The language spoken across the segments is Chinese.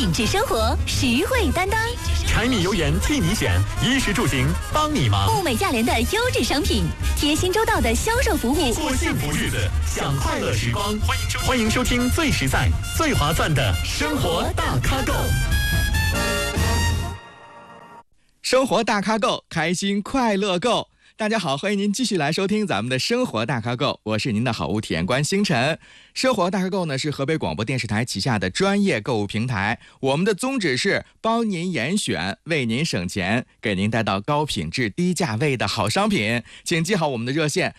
品质生活，实惠担当。 柴米油盐替你选，衣食住行帮你忙。 物美价廉的优质商品，贴心周到的销售服务， 过幸福日子，享快乐时光。欢迎收听最实在、最划算的生活大咖购。 生活大咖购，开心快乐购。大家好，欢迎您继续来收听咱们的生活大咖购，我是您的好物体验官星辰。生活大咖购呢是河北广播电视台旗下的专业购物平台，我们的宗旨是帮您严选，为您省钱，给您带到高品质低价位的好商品。请记好我们的热线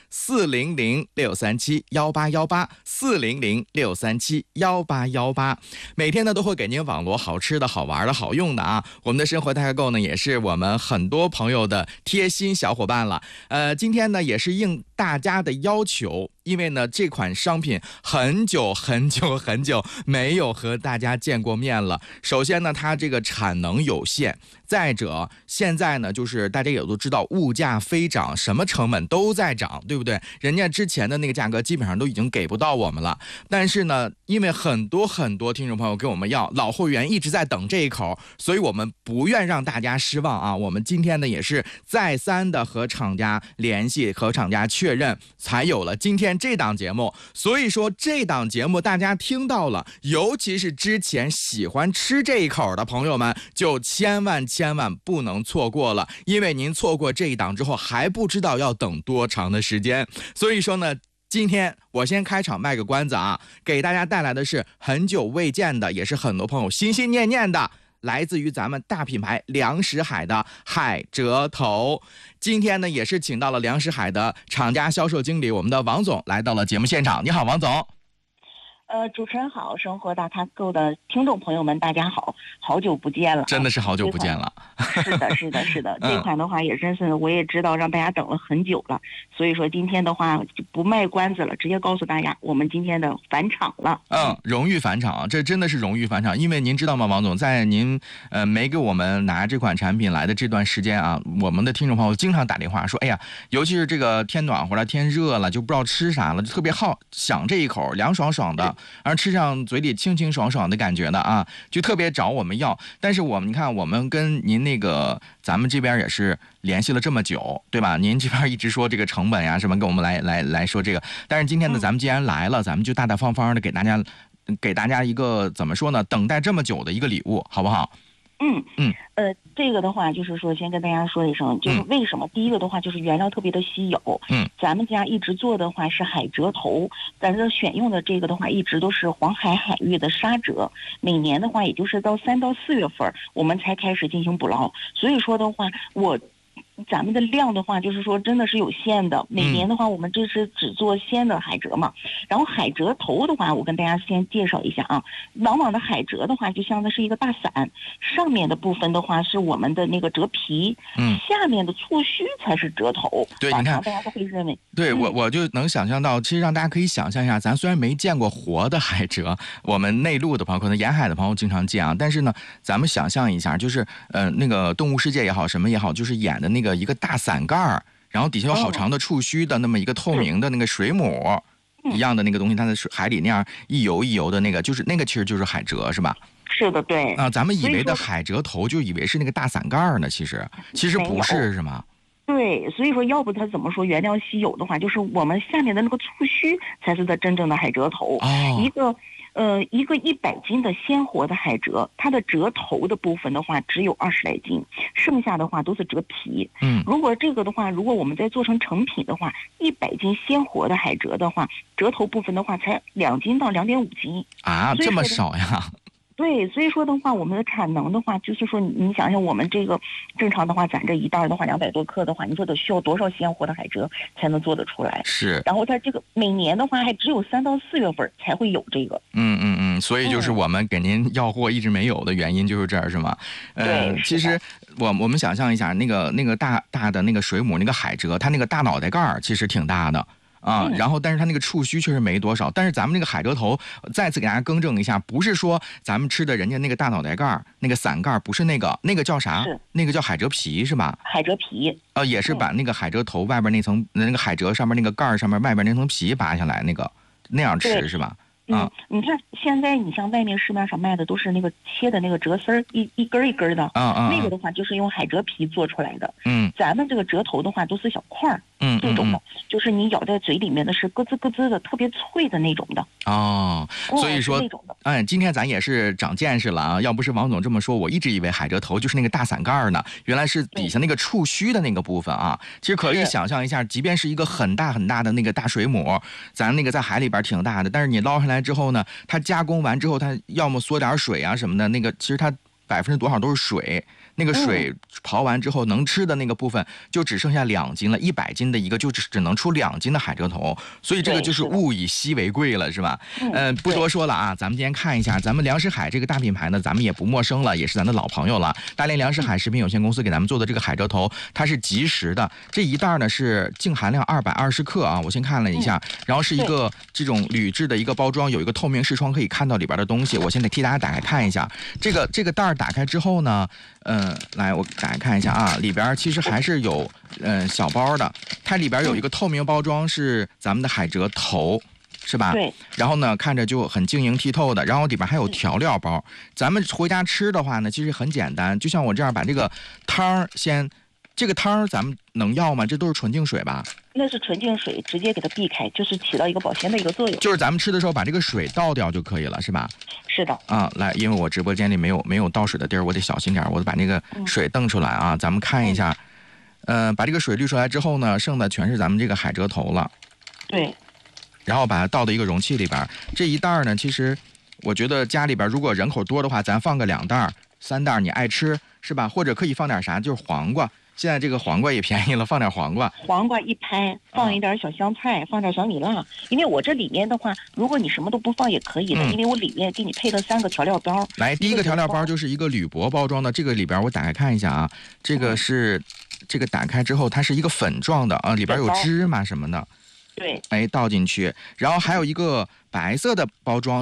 400-637-1881400-637-188，每天呢都会给您网罗好吃的好玩的好用的啊。我们的生活大咖购呢也是我们很多朋友的贴心小伙伴了。今天呢也是应大家的要求，因为呢这款商品很久没有和大家见过面了。首先呢它这个产能有限，再者现在呢就是大家也都知道物价飞涨，什么成本都在涨，对不对？人家之前的那个价格基本上都已经给不到我们了，但是呢因为很多听众朋友跟我们要，老会员一直在等这一口，所以我们不愿让大家失望啊。我们今天呢也是再三的和厂家联系，和厂家确认，才有了今天这档节目。所以说这档节目大家听到了，尤其是之前喜欢吃这一口的朋友们，就千万不能错过了，因为您错过这一档之后还不知道要等多长的时间。所以说呢今天我先开场卖个关子啊，给大家带来的是很久未见的，也是很多朋友心心念念的，来自于咱们大品牌粮食海的海蜇头。今天呢也是请到了粮食海的厂家销售经理，我们的王总来到了节目现场。你好，王总。 主持人好，生活大咖购的听众朋友们大家好，好久不见了， 真的是好久不见了。 是的这款的话也真是我也知道让大家等了很久了，所以说今天的话就不卖关子了，直接告诉大家我们今天的返场了。 荣誉返场，这真的是荣誉返场。因为您知道吗，王总，在您没给我们拿这款产品来的这段时间啊，我们的听众朋友经常打电话说，哎呀，尤其是这个天暖和了，天热了，就不知道吃啥了，就特别想这一口凉爽爽的，而吃上嘴里清清爽爽的感觉的啊，就特别找我们要。但是你看我们跟您那个咱们这边也是联系了这么久，对吧？您这边一直说这个成本呀什么，跟我们来说这个。但是今天呢咱们既然来了，咱们就大大方方的给大家一个怎么说呢，等待这么久的一个礼物，好不好？ 这个的话就是说先跟大家说一声，就是为什么第一个的话就是原料特别的稀有，咱们家一直做的话是海蜇头，咱这选用的这个的话一直都是黄海海域的沙蜇，每年的话也就是到3到4月份我们才开始进行捕捞，所以说的话咱们的量的话就是说真的是有限的，每年的话我们这是只做鲜的海蜇嘛。然后海蜇头的话我跟大家先介绍一下啊，往往的海蜇的话就像的是一个大伞，上面的部分的话是我们的那个蜇皮，下面的触须才是蜇头。 对，你看大家都会认为， 对，我就能想象到，其实让大家可以想象一下，咱虽然没见过活的海蜇，我们内陆的朋友可能沿海的朋友经常见啊，但是呢咱们想象一下，就是那个动物世界也好什么也好，就是演的那个一个大伞盖，然后底下有好长的触须的那么一个透明的那个水母一样的那个东西，它在海里那样一游一游的那个，就是那个其实就是海蜇，是吧？ 是的，对啊，咱们以为的海蜇头就以为是那个大伞盖呢，其实不是，是吗？ 对，所以说要不它怎么说原料稀有的话，就是我们下面的那个触须才是它真正的海蜇头。一个100斤的鲜活的海蜇，它的蜇头的部分的话只有20来斤，剩下的话都是蜇皮。如果这个的话，如果我们再做成成品的话，100斤鲜活的海蜇的话，蜇头部分的话才2斤到2.5斤啊，这么少呀？ 对，所以说的话，我们的产能的话，就是说你想想，我们这个正常的话，咱这一袋的话200多克的话，你说得需要多少鲜活的海蜇才能做得出来？ 是。 然后它这个每年的话，还只有3到4月份才会有这个。 所以就是我们给您要货一直没有的原因就是这儿，是吗？ 对。 其实我们想象一下，那个大的那个水母那个海蜇，它那个大脑袋盖其实挺大的。然后但是它那个触须确实没多少，但是咱们那个海蜇头再次给大家更正一下，不是说咱们吃的人家那个大脑袋盖那个伞盖，不是那个叫啥？那个叫海蜇皮是吧？ 海蜇皮也是把那个海蜇头外边那层那个海蜇上面那个盖上面外边那层皮拔下来那样吃是吧？ 你看现在你像外面市面上卖的都是那个切的那个折丝儿，一根一根的，那个的话就是用海蜇皮做出来的。咱们这个折头的话都是小块儿，这种的，就是你咬在嘴里面的是咯吱咯吱的，特别脆的那种的。 所以说，今天咱也是长见识了啊！要不是王总这么说，我一直以为海蜇头就是那个大伞盖呢，原来是底下那个触须的那个部分啊。其实可以想象一下，即便是一个很大很大的那个大水母，咱那个在海里边挺大的，但是你捞上来之后呢，它加工完之后，它要么缩点水啊什么的，那个其实它%多少都是水。那个水刨完之后，能吃的那个部分就只剩下2斤了，100斤的一个就只能出2斤的海蜇头，所以这个就是物以稀为贵了，是吧？不多说了啊，咱们今天看一下，咱们粮食海这个大品牌呢，咱们也不陌生了，也是咱的老朋友了。大连粮食海食品有限公司给咱们做的这个海蜇头，它是即食的，这一袋呢是净含量220克啊，我先看了一下，然后是一个这种铝制的一个包装，有一个透明视窗可以看到里边的东西。我现在替大家打开看一下，这个袋打开之后呢，来，我打开看一下啊，里边其实还是有小包的，它里边有一个透明包装是咱们的海蜇头，是吧？对。然后呢，看着就很晶莹剔透的，然后里边还有调料包。咱们回家吃的话呢，其实很简单，就像我这样把这个汤这个汤咱们能要吗？这都是纯净水吧？ 那是纯净水，直接给它避开，就是起到一个保鲜的一个作用。 就是咱们吃的时候把这个水倒掉就可以了，是吧？ 是的。 来，因为我直播间里没有倒水的地儿，我得小心点，我得把那个水瞪出来啊。咱们看一下，把这个水滤出来之后呢，剩的全是咱们这个海蜇头了。 对。 然后把它倒到一个容器里边。这一袋呢，其实我觉得家里边如果人口多的话，咱放个2袋、3袋，你爱吃是吧？或者可以放点啥，就是黄瓜。现在这个黄瓜也便宜了，放点黄瓜。 黄瓜一拍，放一点小香菜，放点小米辣。因为我这里面的话，如果你什么都不放也可以的，因为我里面给你配了3个调料包。 来，第一个调料包就是一个铝箔包装的，这个里边我打开看一下啊，这个是这个打开之后它是一个粉状的啊，里边有芝麻什么的。 对。 倒进去，然后还有一个白色的包装。